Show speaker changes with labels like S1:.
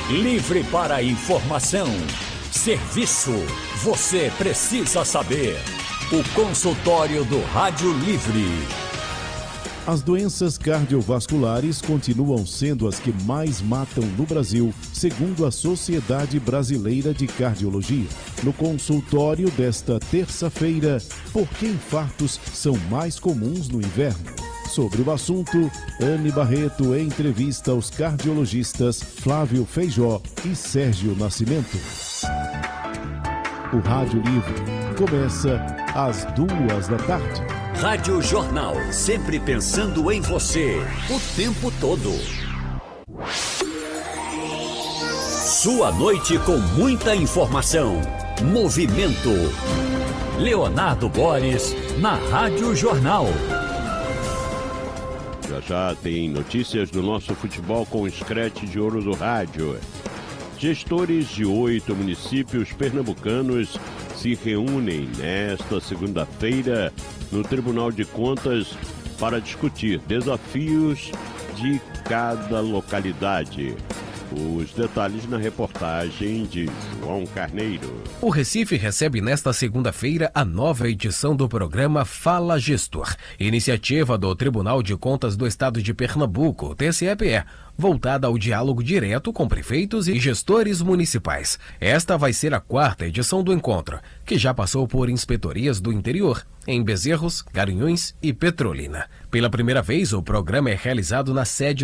S1: Livre para informação. Serviço. Você precisa saber. O consultório do Rádio Livre.
S2: As doenças cardiovasculares continuam sendo as que mais matam no Brasil, segundo a Sociedade Brasileira de Cardiologia. No consultório desta terça-feira, por que infartos são mais comuns no inverno? Sobre o assunto, Anne Barreto entrevista os cardiologistas Flávio Feijó e Sérgio Nascimento. O Rádio Livre começa às 14h.
S1: Rádio Jornal, sempre pensando em você, o tempo todo. Sua noite com muita informação. Movimento. Leonardo Boris, na Rádio Jornal.
S3: Já tem notícias do nosso futebol com o Scratch de Ouro do Rádio. Gestores de 8 municípios pernambucanos se reúnem nesta segunda-feira no Tribunal de Contas para discutir desafios de cada localidade. Os detalhes na reportagem de João Carneiro.
S4: O Recife recebe nesta segunda-feira a nova edição do programa Fala Gestor, iniciativa do Tribunal de Contas do Estado de Pernambuco, TCE-PE, voltada ao diálogo direto com prefeitos e gestores municipais. Esta vai ser a 4ª edição do encontro, que já passou por inspetorias do interior, em Bezerros, Garanhuns e Petrolina. Pela primeira vez, o programa é realizado na sede